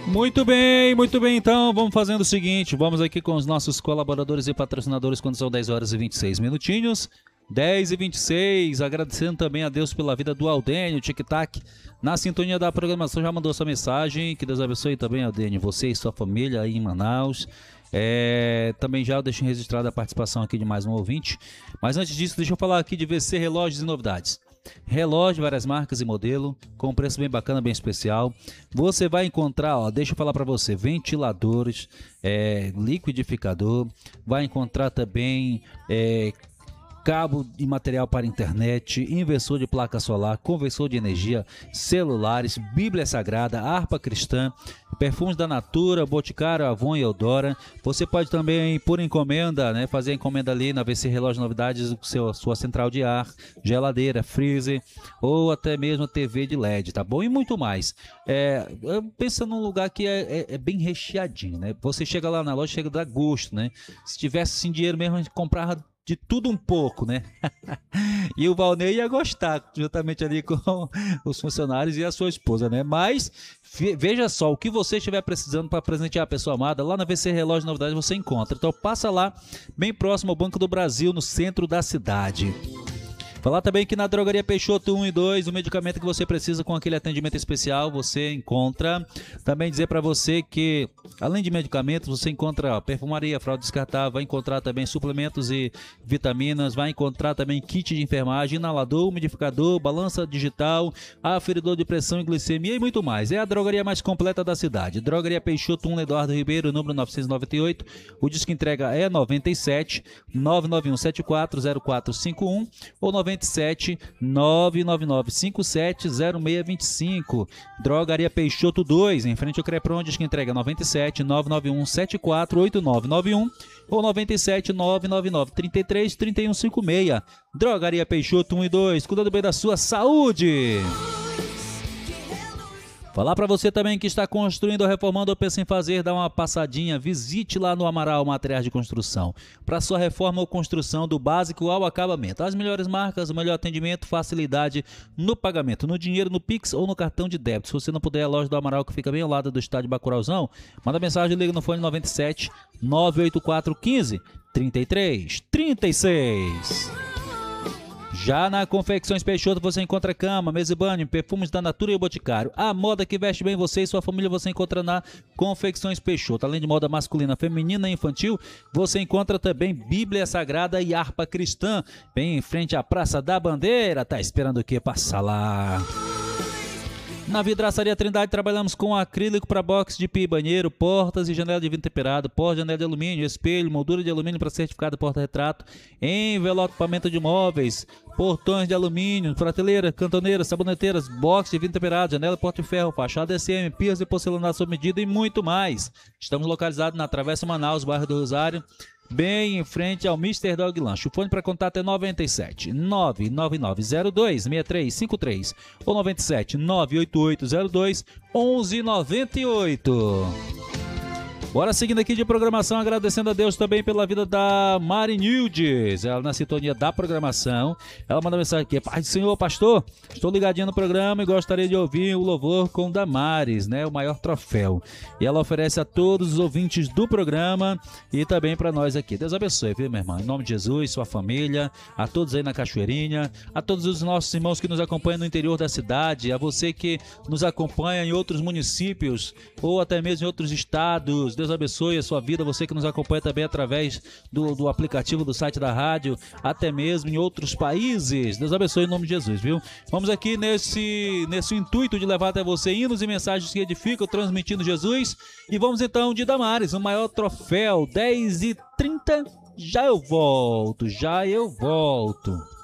Muito bem, então vamos fazendo o seguinte, vamos aqui com os nossos colaboradores e patrocinadores quando são 10 horas e 26 minutinhos, 10 e 26, agradecendo também a Deus pela vida do Aldênio, tic-tac, na sintonia da programação, já mandou sua mensagem, que Deus abençoe também, Aldênio, você e sua família aí em Manaus. Também já deixo registrada a participação aqui de mais um ouvinte, mas antes disso deixa eu falar aqui de VC Relógios e Novidades. Relógio, várias marcas e modelo, com preço bem bacana, bem especial. Você vai encontrar, ó, deixa eu falar para você, ventiladores, liquidificador, vai encontrar também cabo e material para internet, inversor de placa solar, conversor de energia, celulares, Bíblia Sagrada, harpa cristã, perfumes da Natura, Boticário, Avon e Eudora. Você pode também, por encomenda, né, fazer a encomenda ali na VC Relógio Novidades, sua central de ar, geladeira, freezer ou até mesmo TV de LED, tá bom? E muito mais. Pensa num lugar que é bem recheadinho, né? Você chega lá na loja, chega a dar gosto, né? Se tivesse assim, dinheiro mesmo, a gente comprava de tudo um pouco, né? E o Valnei ia gostar, juntamente ali com os funcionários e a sua esposa, né? Mas veja só, o que você estiver precisando para presentear a pessoa amada, lá na VC Relógio Novidades você encontra. Então passa lá, bem próximo ao Banco do Brasil, no centro da cidade. Falar também que na Drogaria Peixoto 1 e 2, o medicamento que você precisa com aquele atendimento especial, você encontra. Também dizer para você que, além de medicamentos, você encontra perfumaria, fralda descartável, vai encontrar também suplementos e vitaminas, vai encontrar também kit de enfermagem, inalador, umidificador, balança digital, aferidor de pressão e glicemia e muito mais. É a drogaria mais completa da cidade. Drogaria Peixoto 1, Eduardo Ribeiro, número 998. O disco entrega é 97 991 74 0451 ou 97 999 57 0625. Drogaria Peixoto 2, em frente ao Crepron, diz que entrega 97 991 74 8991 ou 97 999 33 3156. Drogaria Peixoto 1 e 2, cuidando bem da sua saúde. Falar para você também que está construindo ou reformando ou pensa em fazer, dá uma passadinha, visite lá no Amaral Materiais de Construção. Para sua reforma ou construção do básico ao acabamento. As melhores marcas, o melhor atendimento, facilidade no pagamento, no dinheiro, no Pix ou no cartão de débito. Se você não puder, a loja do Amaral, que fica bem ao lado do estádio Bacurauzão, manda mensagem, liga no fone 97 984 15 33 36. Já na Confecções Peixoto você encontra cama, mesa e banho, perfumes da Natura e o Boticário. A moda que veste bem você e sua família você encontra na Confecções Peixoto. Além de moda masculina, feminina e infantil, você encontra também Bíblia Sagrada e harpa cristã. Bem em frente à Praça da Bandeira. Tá esperando o quê? Passa lá. Na Vidraçaria Trindade trabalhamos com acrílico para box de pia e banheiro, portas e janela de vidro temperado, porta de janela de alumínio, espelho, moldura de alumínio para certificado porta-retrato, envelopamento de móveis, portões de alumínio, prateleira, cantoneira, saboneteiras, box de vidro temperado, janela porta de ferro, fachada SM, pias de porcelanato sob medida e muito mais. Estamos localizados na Travessa Manaus, bairro do Rosário, bem em frente ao Mr. Dog Lanche. O fone para contato é 97 99902 6353 ou 97 98802 1198. Bora seguindo aqui de programação, agradecendo a Deus também pela vida da Mari Nildes, ela na sintonia da programação. Ela manda mensagem aqui: Pai do Senhor, pastor, estou ligadinho no programa e gostaria de ouvir o louvor com Damares, né, o maior troféu. E ela oferece a todos os ouvintes do programa e também para nós aqui. Deus abençoe, viu, minha irmã? Em nome de Jesus, sua família, a todos aí na Cachoeirinha, a todos os nossos irmãos que nos acompanham no interior da cidade, a você que nos acompanha em outros municípios ou até mesmo em outros estados. Deus abençoe a sua vida, você que nos acompanha também através do aplicativo do site da rádio, até mesmo em outros países. Deus abençoe em nome de Jesus, viu? Vamos aqui nesse intuito de levar até você hinos e mensagens que edificam, transmitindo Jesus. E vamos então de Damares, o maior troféu, 10h30. Já eu volto.